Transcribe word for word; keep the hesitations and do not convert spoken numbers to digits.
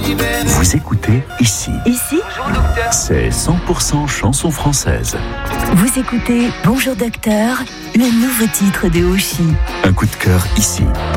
Vous écoutez Ici. Ici, C'est cent pour cent chanson française. vous écoutez Bonjour Docteur, le nouveau titre de Oshi. Un coup de cœur ici.